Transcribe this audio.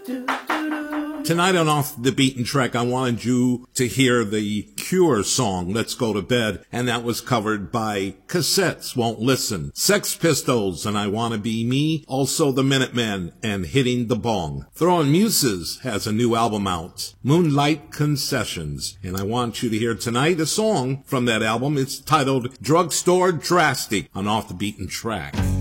Tonight on Off the Beaten Track, I wanted you to hear the Cure song, Let's Go to Bed, and that was covered by Cassettes Won't Listen, Sex Pistols, and I Wanna Be Me, also the Minutemen, and Hitting the Bong. Throwing Muses has a new album out, Moonlight Concessions, and I want you to hear tonight a song from that album. It's titled Drugstore Drastic on Off the Beaten Track.